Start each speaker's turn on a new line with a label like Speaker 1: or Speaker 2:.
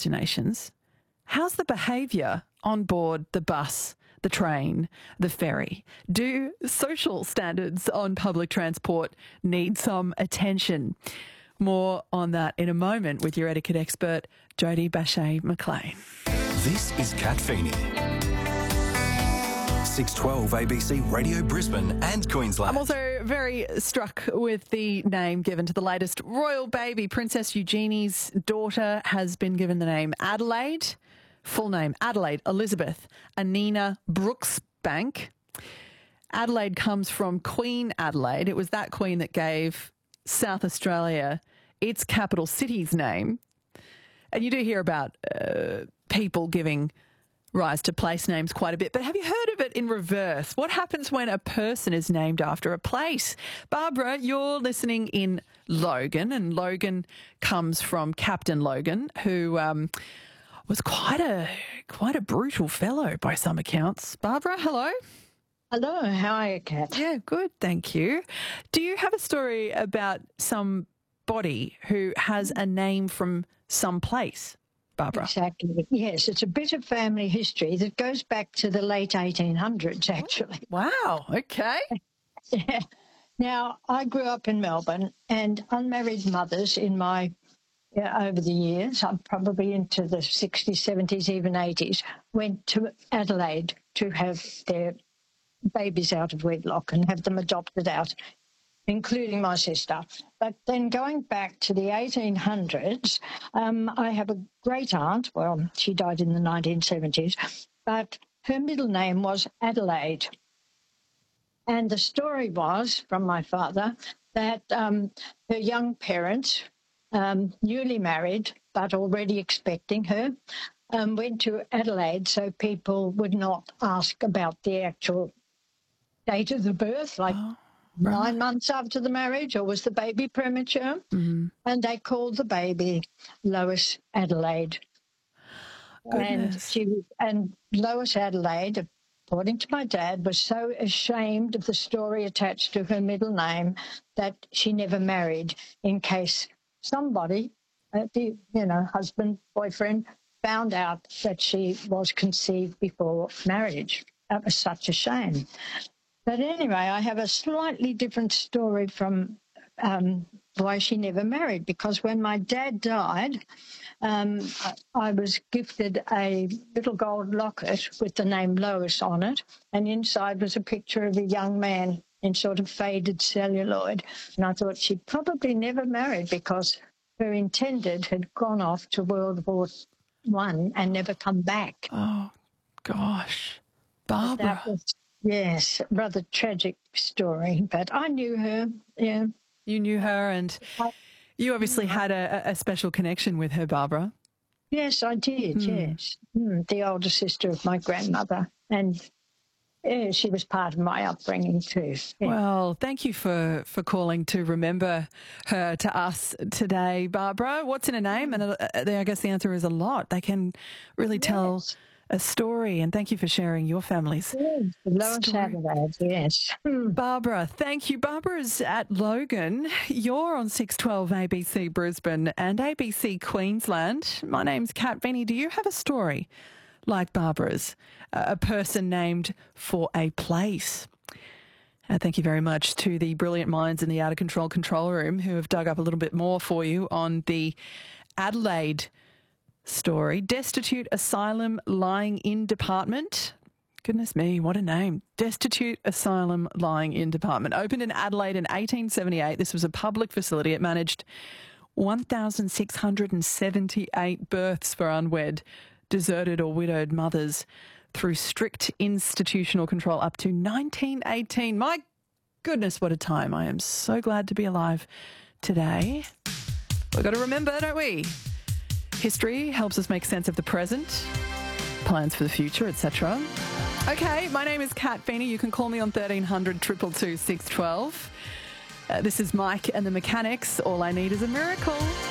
Speaker 1: destinations. How's the behaviour on board the bus, the train, the ferry? Do social standards on public transport need some attention? More on that in a moment with your etiquette expert, Jodie Bache-McLean.
Speaker 2: This is Kat Feeney. 612 ABC Radio Brisbane and Queensland.
Speaker 1: I'm also very struck with the name given to the latest royal baby. Princess Eugenie's daughter has been given the name Adelaide. Full name, Adelaide Elizabeth Anina Brooksbank. Adelaide comes from Queen Adelaide. It was that queen that gave South Australia its capital city's name. And you do hear about people giving rise to place names quite a bit. But have you heard of it in reverse? What happens when a person is named after a place? Barbara, you're listening in Logan, and Logan comes from Captain Logan, who was quite a brutal fellow by some accounts. Barbara, hello.
Speaker 3: Hello, how are you, Kat?
Speaker 1: Yeah, good, thank you. Do you have a story about somebody who has a name from some place, Barbara?
Speaker 3: Exactly. Yes, it's a bit of family history that goes back to the late 1800s, actually.
Speaker 1: Wow, okay.
Speaker 3: Yeah. Now, I grew up in Melbourne, and unmarried mothers in my over the years, I'm probably into the 60s, 70s, even 80s, went to Adelaide to have their babies out of wedlock and have them adopted out, including my sister. But then going back to the 1800s, I have a great aunt. Well, she died in the 1970s, but her middle name was Adelaide. And the story was, from my father, that her young parents, newly married but already expecting her, went to Adelaide so people would not ask about the actual date of the birth, like 9 months after the marriage, or was the baby premature? Mm-hmm. And they called the baby Lois Adelaide.
Speaker 1: Goodness.
Speaker 3: And Lois Adelaide, according to my dad, was so ashamed of the story attached to her middle name that she never married in case somebody, husband, boyfriend, found out that she was conceived before marriage. That was such a shame. But anyway, I have a slightly different story from why she never married, because when my dad died, I was gifted a little gold locket with the name Lois on it, and inside was a picture of a young man in sort of faded celluloid. And I thought she'd probably never married because her intended had gone off to World War I and never come back.
Speaker 1: Oh, gosh. Barbara.
Speaker 3: That was, yes, a rather tragic story, but I knew her, yeah.
Speaker 1: You knew her, and you obviously had a special connection with her, Barbara.
Speaker 3: Yes, I did, yes. The older sister of my grandmother, and she was part of my upbringing too. Yeah.
Speaker 1: Well, thank you for calling to remember her to us today, Barbara. What's in a name? And I guess the answer is a lot. They can really tell a story, and thank you for sharing your family's story.
Speaker 3: Yes.
Speaker 1: Barbara, thank you. Barbara's at Logan. You're on 612 ABC Brisbane and ABC Queensland. My name's Kat Feeney. Do you have a story like Barbara's, a person named for a place? Thank you very much to the brilliant minds in the Out of Control control room who have dug up a little bit more for you on the Adelaide story. Destitute Asylum Lying In Department. Goodness me, what a name. Destitute Asylum Lying In Department. Opened in Adelaide in 1878. This was a public facility. It managed 1,678 births for unwed, deserted or widowed mothers through strict institutional control up to 1918. My goodness, what a time. I am so glad to be alive today. We've got to remember, don't we? History helps us make sense of the present, plans for the future, etc. Okay, my name is Kat Feeney. You can call me on 1300 222 612. This is Mike and the Mechanics. All I Need is a Miracle.